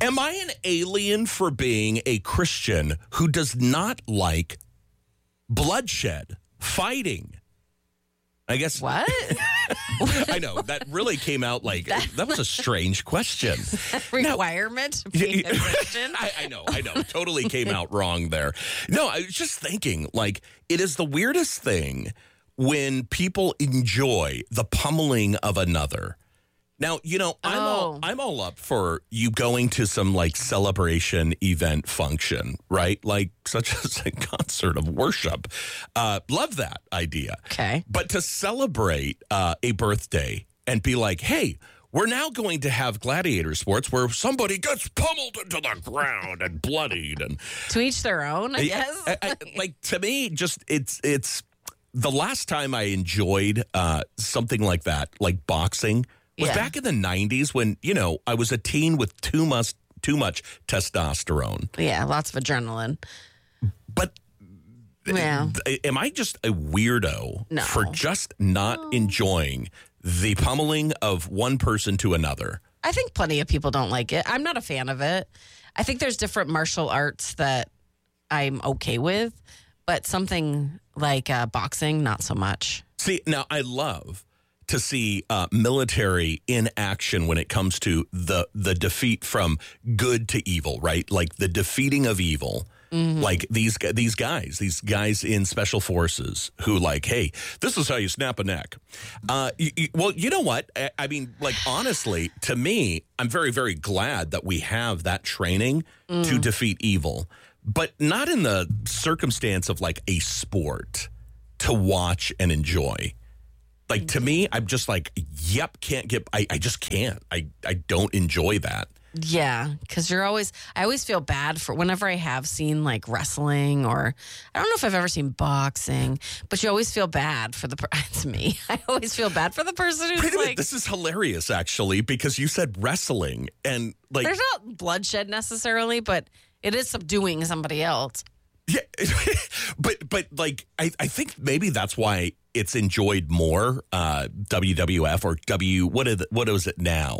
Am I an alien for being a Christian who does not like bloodshed, fighting? I guess. What? I know. That really came out like, that was a strange question. Requirement being a Christian? I know. Totally came out wrong there. No, I was just thinking, like, it is the weirdest thing when people enjoy the pummeling of another. Now, I'm all up for you going to some like celebration event function, right? Like such as a concert of worship. Love that idea. Okay. But to celebrate a birthday and be like, hey, we're now going to have gladiator sports where somebody gets pummeled into the ground and bloodied. And to each their own, I guess. Like to me, just it's the last time I enjoyed something like that, like boxing, was back in the 90s when, I was a teen with too much testosterone. Yeah, lots of adrenaline. But am I just a weirdo for just not enjoying the pummeling of one person to another? I think plenty of people don't like it. I'm not a fan of it. I think there's different martial arts that I'm okay with, but something like boxing, not so much. See, now I love to see military in action when it comes to the defeat from good to evil, right? Like the defeating of evil. Mm-hmm. Like these guys in special forces who like, hey, this is how you snap a neck. Well, you know what? I mean, like, honestly, to me, I'm very, very glad that we have that training to defeat evil, but not in the circumstance of like a sport to watch and enjoy. Like, to me, I'm just like, I just can't. I don't enjoy that. Yeah, because I always feel bad for whenever I have seen like wrestling or I don't know if I've ever seen boxing, but you always feel bad for it's me. I always feel bad for the person who's like. This is hilarious, actually, because you said wrestling and like. There's not bloodshed necessarily, but it is subduing somebody else. Yeah, but like I think maybe that's why it's enjoyed more. WWF or what is it now?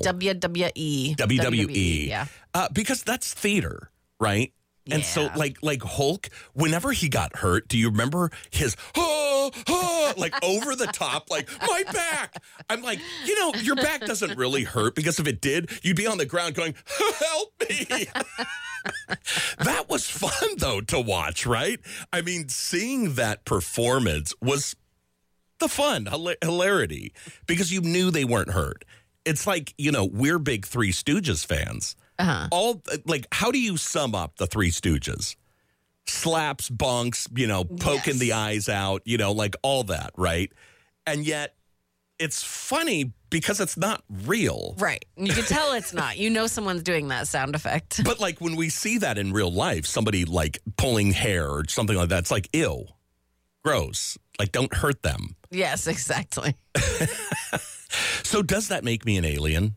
WWE. Yeah, because that's theater, right? And so like Hulk, whenever he got hurt, do you remember his like over the top, like my back? I'm like, your back doesn't really hurt because if it did, you'd be on the ground going, help me. That was fun, though, to watch, right? I mean, seeing that performance was the fun, hilarity, because you knew they weren't hurt. It's like, we're big Three Stooges fans. Uh-huh. How do you sum up the Three Stooges? Slaps, bonks, poking the eyes out, like all that, right? And yet it's funny because it's not real. Right. You can tell it's not. Someone's doing that sound effect. But like when we see that in real life, somebody like pulling hair or something like that, it's like, ew, gross. Like, don't hurt them. Yes, exactly. So does that make me an alien?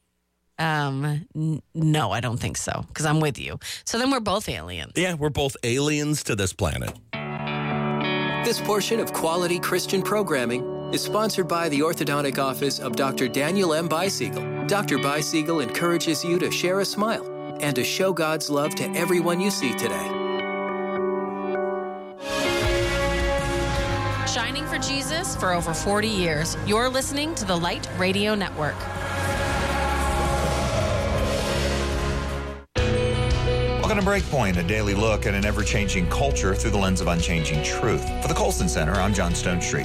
No, I don't think so, because I'm with you. So then we're both aliens. Yeah, we're both aliens to this planet. This portion of quality Christian programming is sponsored by the orthodontic office of Dr. Daniel M. Beisiegel. Dr. Beisiegel encourages you to share a smile and to show God's love to everyone you see today. Shining for Jesus for over 40 years. You're listening to the Light Radio Network. Welcome to Breakpoint, a daily look at an ever-changing culture through the lens of unchanging truth. For the Colson Center, I'm John Stone Street.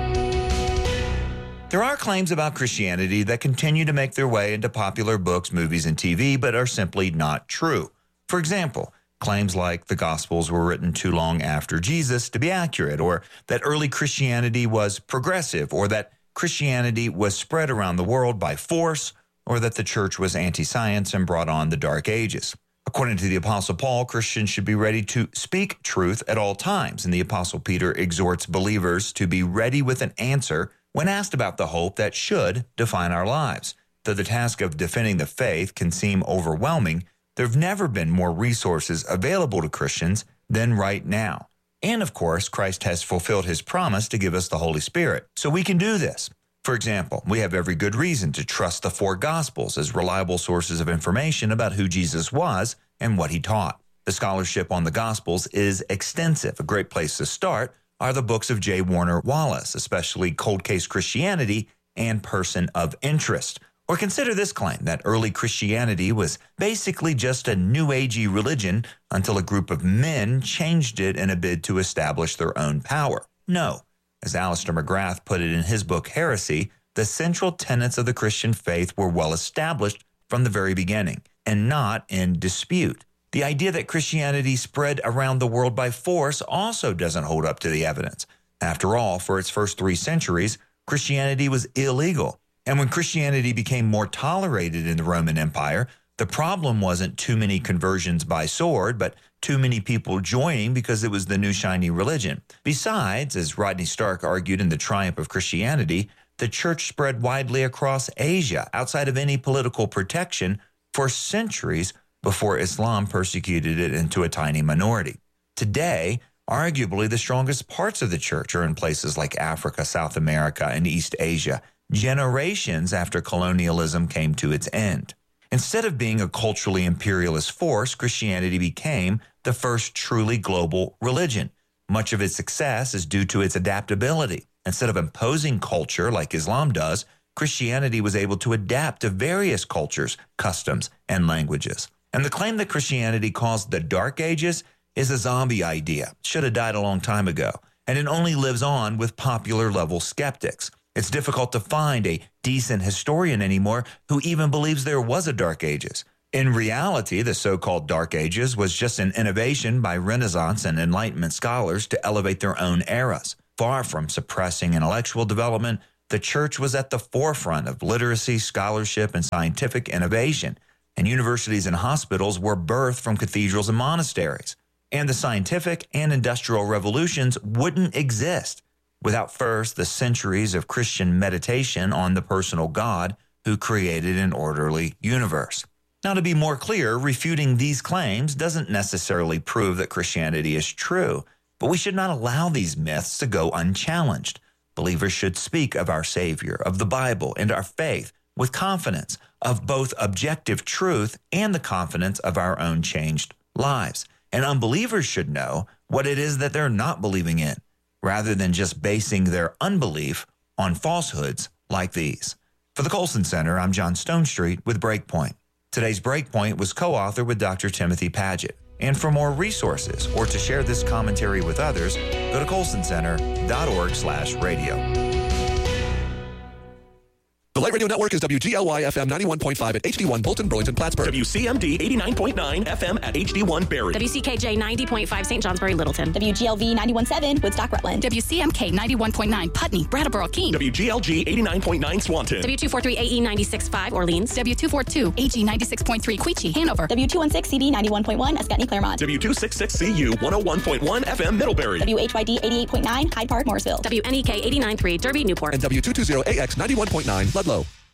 There are claims about Christianity that continue to make their way into popular books, movies, and TV, but are simply not true. For example, claims like the Gospels were written too long after Jesus to be accurate, or that early Christianity was progressive, or that Christianity was spread around the world by force, or that the church was anti-science and brought on the Dark Ages. According to the Apostle Paul, Christians should be ready to speak truth at all times, and the Apostle Peter exhorts believers to be ready with an answer when asked about the hope that should define our lives. Though the task of defending the faith can seem overwhelming, there have never been more resources available to Christians than right now. And of course, Christ has fulfilled his promise to give us the Holy Spirit, so we can do this. For example, we have every good reason to trust the four Gospels as reliable sources of information about who Jesus was and what he taught. The scholarship on the Gospels is extensive. A great place to start are the books of J. Warner Wallace, especially Cold Case Christianity and Person of Interest. Or consider this claim that early Christianity was basically just a New Agey religion until a group of men changed it in a bid to establish their own power. No. As Alistair McGrath put it in his book Heresy, the central tenets of the Christian faith were well established from the very beginning and not in dispute. The idea that Christianity spread around the world by force also doesn't hold up to the evidence. After all, for its first 3 centuries, Christianity was illegal. And when Christianity became more tolerated in the Roman Empire, the problem wasn't too many conversions by sword, but too many people joining because it was the new shiny religion. Besides, as Rodney Stark argued in The Triumph of Christianity, the church spread widely across Asia outside of any political protection for centuries before Islam persecuted it into a tiny minority. Today, arguably the strongest parts of the church are in places like Africa, South America, and East Asia, generations after colonialism came to its end. Instead of being a culturally imperialist force, Christianity became the first truly global religion. Much of its success is due to its adaptability. Instead of imposing culture like Islam does, Christianity was able to adapt to various cultures, customs, and languages. And the claim that Christianity caused the Dark Ages is a zombie idea. It should have died a long time ago. And it only lives on with popular level skeptics. It's difficult to find a decent historian anymore who even believes there was a Dark Ages. In reality, the so-called Dark Ages was just an innovation by Renaissance and Enlightenment scholars to elevate their own eras. Far from suppressing intellectual development, the church was at the forefront of literacy, scholarship, and scientific innovation. And universities and hospitals were birthed from cathedrals and monasteries. And the scientific and industrial revolutions wouldn't exist without first the centuries of Christian meditation on the personal God who created an orderly universe. Now, to be more clear, refuting these claims doesn't necessarily prove that Christianity is true, but we should not allow these myths to go unchallenged. Believers should speak of our Savior, of the Bible, and our faith with confidence of both objective truth and the confidence of our own changed lives. And unbelievers should know what it is that they're not believing in, rather than just basing their unbelief on falsehoods like these. For the Colson Center, I'm John Stonestreet with Breakpoint. Today's Breakpoint was co-authored with Dr. Timothy Paget. And for more resources or to share this commentary with others, go to colsoncenter.org/radio. The Light Radio Network is WGLY FM 91.5 at HD1 Bolton, Burlington, Plattsburgh. WCMD 89.9 FM at HD1 Barrie. WCKJ 90.5 St. Johnsbury, Littleton. WGLV 91.7 Woodstock, Rutland. WCMK 91.9 Putney, Brattleboro, Keene. WGLG 89.9 Swanton. W243 AE 96.5 Orleans. W242 AG 96.3 Queechee, Hanover. W216 CD 91.1 Ascutney, Claremont. W266 CU 101.1 FM Middlebury. WHYD 88.9 Hyde Park, Morrisville. WNEK 89.3 Derby, Newport. And W220 AX 91.9 Ludlow.